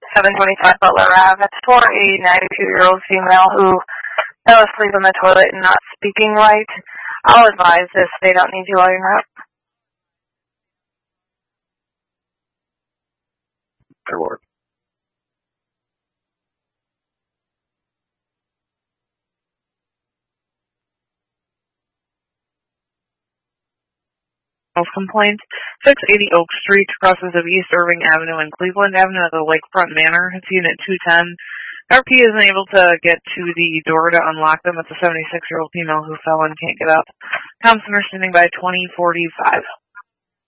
725 Butler Ave. It's for a 92-year-old female who fell asleep in the toilet and not speaking right. I'll advise this. They don't need you while you're up. Dear Lord. Complaint 680 Oak Street crosses of East Irving Avenue and Cleveland Avenue at the Lakefront Manor. It's Unit 210. RP isn't able to get to the door to unlock them. It's a 76-year-old female who fell and can't get up. Thompson are standing by 2045.